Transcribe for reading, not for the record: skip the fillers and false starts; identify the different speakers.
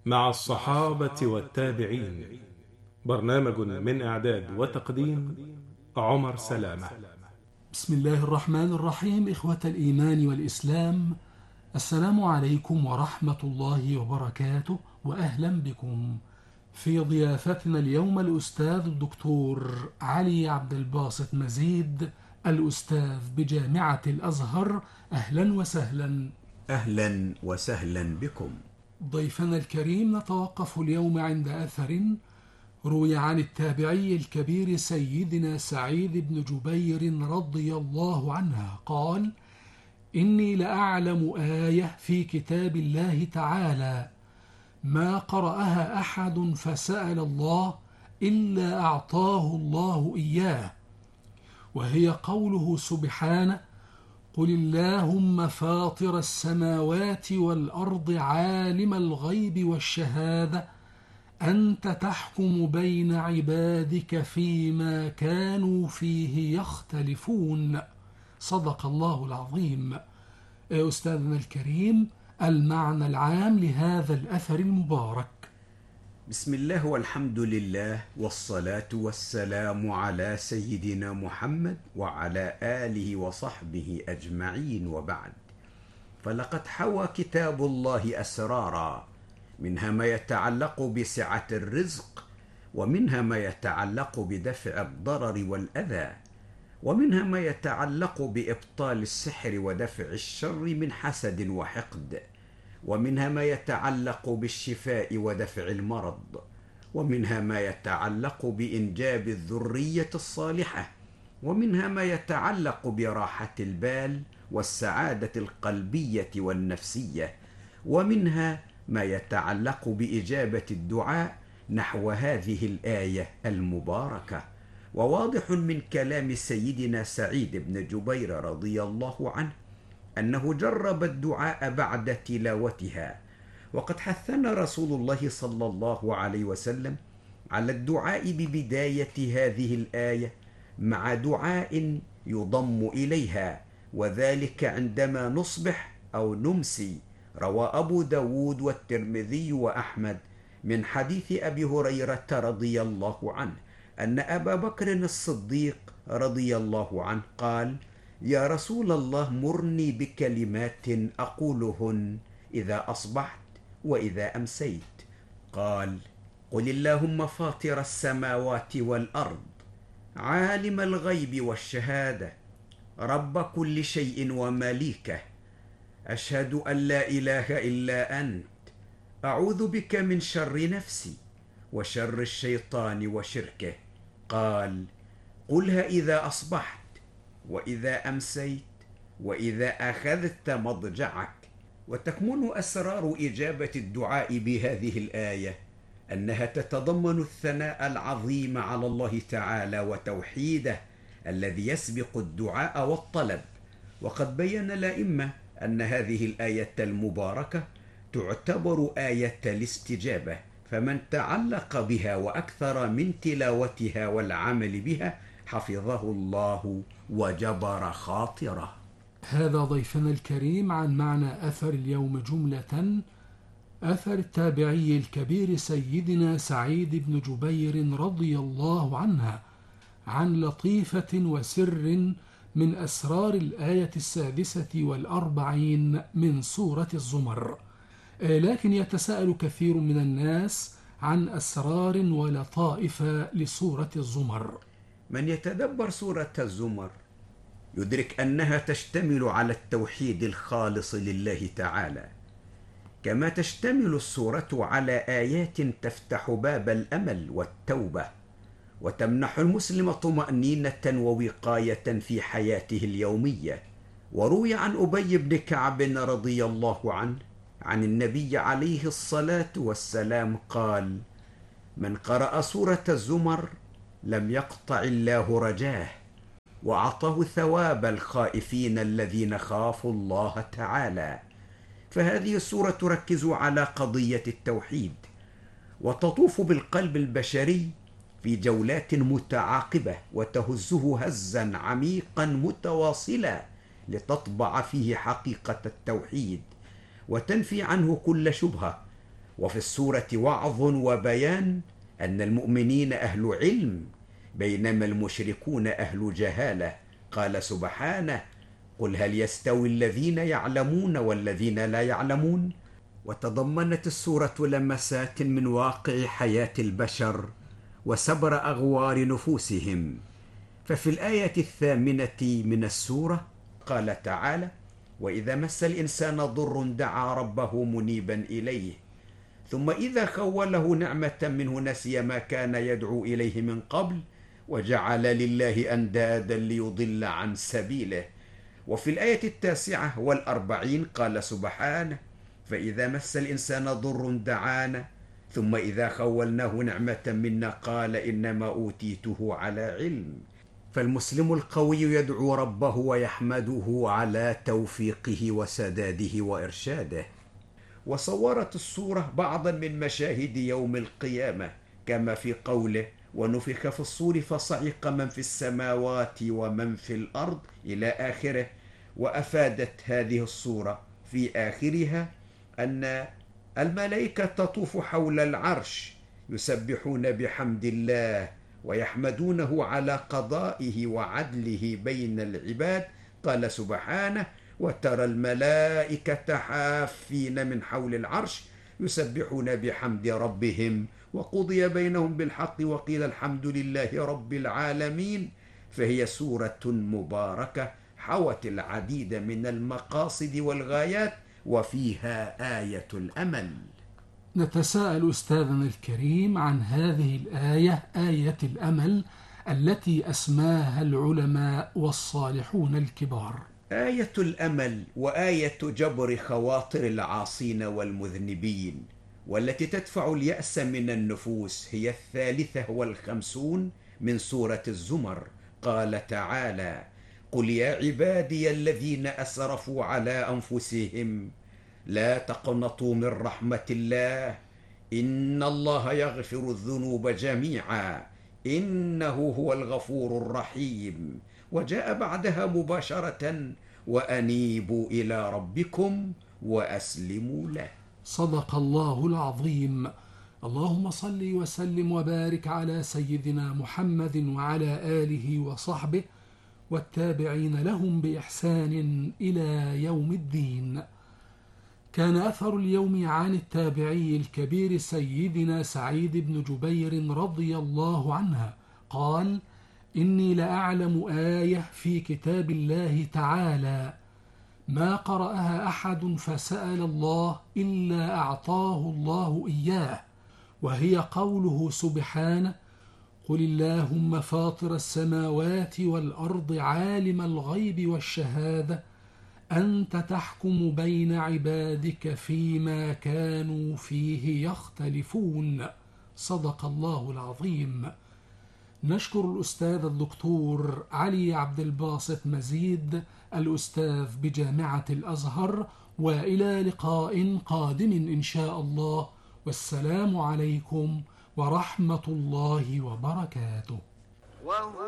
Speaker 1: مع الصحابة والتابعين. برنامج من إعداد وتقديم عمر سلامة.
Speaker 2: بسم الله الرحمن الرحيم. إخوة الإيمان والإسلام، السلام عليكم ورحمة الله وبركاته، وأهلا بكم في ضيافتنا اليوم الأستاذ الدكتور علي عبد الباسط مزيد، الأستاذ بجامعة الأزهر. أهلا وسهلا.
Speaker 3: أهلا وسهلا بكم.
Speaker 2: ضيفنا الكريم، نتوقف اليوم عند أثر روي عن التابعي الكبير سيدنا سعيد بن جبير رضي الله عنه قال: إني لأعلم آية في كتاب الله تعالى ما قرأها أحد فسأل الله إلا أعطاه الله إياه، وهي قوله سبحانه: قل اللهم فاطر السماوات والأرض عالم الغيب والشهادة أنت تحكم بين عبادك فيما كانوا فيه يختلفون. صدق الله العظيم. أستاذنا الكريم، المعنى العام لهذا الأثر المبارك.
Speaker 3: بسم الله والحمد لله والصلاة والسلام على سيدنا محمد وعلى آله وصحبه أجمعين، وبعد. فلقد حوى كتاب الله أسرارا، منها ما يتعلق بسعة الرزق، ومنها ما يتعلق بدفع الضرر والأذى، ومنها ما يتعلق بإبطال السحر ودفع الشر من حسد وحقد، ومنها ما يتعلق بالشفاء ودفع المرض، ومنها ما يتعلق بإنجاب الذرية الصالحة، ومنها ما يتعلق براحة البال والسعادة القلبية والنفسية، ومنها ما يتعلق بإجابة الدعاء نحو هذه الآية المباركة. وواضح من كلام سيدنا سعيد بن جبير رضي الله عنه أنه جرب الدعاء بعد تلاوتها، وقد حثنا رسول الله صلى الله عليه وسلم على الدعاء ببداية هذه الآية مع دعاء يضم إليها، وذلك عندما نصبح أو نمسي. روى أبو داود والترمذي وأحمد من حديث أبي هريرة رضي الله عنه أن أبا بكر الصديق رضي الله عنه قال: يا رسول الله، مرني بكلمات أقولهن إذا أصبحت وإذا أمسيت. قال: قل اللهم فاطر السماوات والأرض عالم الغيب والشهادة رب كل شيء ومليكه، أشهد أن لا إله إلا أنت، أعوذ بك من شر نفسي وشر الشيطان وشركه. قال: قلها إذا أصبحت وإذا أمسيت وإذا أخذت مضجعك. وتكمن أسرار إجابة الدعاء بهذه الآية أنها تتضمن الثناء العظيم على الله تعالى وتوحيده الذي يسبق الدعاء والطلب. وقد بين الأئمة أن هذه الآية المباركة تعتبر آية الاستجابة، فمن تعلق بها وأكثر من تلاوتها والعمل بها حفظه الله وجبر خاطره.
Speaker 2: هذا ضيفنا الكريم عن معنى أثر اليوم جملة. أثر التابعي الكبير سيدنا سعيد بن جبير رضي الله عنه عن لطيفة وسر من أسرار الآية 46 من سورة الزمر. لكن يتساءل كثير من الناس عن أسرار ولطائف لسورة الزمر.
Speaker 3: من يتدبر سورة الزمر يدرك أنها تشتمل على التوحيد الخالص لله تعالى، كما تشتمل السورة على آيات تفتح باب الأمل والتوبة، وتمنح المسلم طمأنينة ووقاية في حياته اليومية. وروي عن أبي بن كعب رضي الله عنه عن النبي عليه الصلاة والسلام قال: من قرأ سورة الزمر لم يقطع الله رجاه، وأعطاه ثواب الخائفين الذين خافوا الله تعالى. فهذه السورة تركز على قضية التوحيد، وتطوف بالقلب البشري في جولات متعاقبة، وتهزه هزا عميقا متواصلا لتطبع فيه حقيقة التوحيد، وتنفي عنه كل شبهة، وفي السورة وعظ وبيان أن المؤمنين أهل علم بينما المشركون أهل جهالة. قال سبحانه: قل هل يستوي الذين يعلمون والذين لا يعلمون. وتضمنت السورة لمسات من واقع حياة البشر وسبر أغوار نفوسهم. ففي الآية 8 من السورة قال تعالى: وإذا مس الإنسان ضر دعا ربه منيبا إليه ثم إذا خوله نعمة منه نسي ما كان يدعو إليه من قبل وجعل لله أندادا ليضل عن سبيله. وفي الآية 49 قال سبحانه: فإذا مس الإنسان ضر دعانا ثم إذا خولناه نعمة منا قال إنما أوتيته على علم. فالمسلم القوي يدعو ربه ويحمده على توفيقه وسداده وإرشاده. وصورت السورة بعضا من مشاهد يوم القيامة كما في قوله: ونفخ في الصور فصعق من في السماوات ومن في الأرض إلى آخره. وأفادت هذه الصورة في آخرها أن الملائكة تطوف حول العرش يسبحون بحمد الله ويحمدونه على قضائه وعدله بين العباد. قال سبحانه: وترى الملائكة حافين من حول العرش يسبحون بحمد ربهم وقضي بينهم بالحق وقيل الحمد لله رب العالمين. فهي سورة مباركة حوت العديد من المقاصد والغايات وفيها آية الأمل.
Speaker 2: نتساءل أستاذنا الكريم عن هذه الآية، آية الأمل، التي أسماها العلماء والصالحون الكبار.
Speaker 3: آية الأمل وآية جبر خواطر العاصين والمذنبين والتي تدفع اليأس من النفوس هي 53 من سورة الزمر. قال تعالى: قل يا عبادي الذين أسرفوا على أنفسهم لا تقنطوا من رحمة الله إن الله يغفر الذنوب جميعا إنه هو الغفور الرحيم. وجاء بعدها مباشرة: وأنيبوا إلى ربكم وأسلموا له.
Speaker 2: صدق الله العظيم. اللهم صل وسلم وبارك على سيدنا محمد وعلى آله وصحبه والتابعين لهم بإحسان إلى يوم الدين. كان أثر اليوم عن التابعي الكبير سيدنا سعيد بن جبير رضي الله عنه قال: إني لأعلم آية في كتاب الله تعالى ما قرأها أحد فسأل الله إلا أعطاه الله إياه، وهي قوله سبحانه: قل اللهم فاطر السماوات والأرض عالم الغيب والشهادة أنت تحكم بين عبادك فيما كانوا فيه يختلفون. صدق الله العظيم. نشكر الأستاذ الدكتور علي عبد الباسط مزيد الأستاذ بجامعة الأزهر، وإلى لقاء قادم إن شاء الله، والسلام عليكم ورحمة الله وبركاته.